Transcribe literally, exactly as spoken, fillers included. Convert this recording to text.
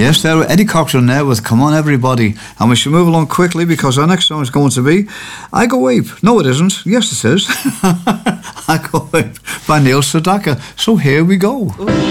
Yes, there, Eddie Cochran there with Come On Everybody. And we should move along quickly because our next song is going to be I Go Ape. No, it isn't. Yes, it is. I Go Ape by Neil Sedaka. So here we go.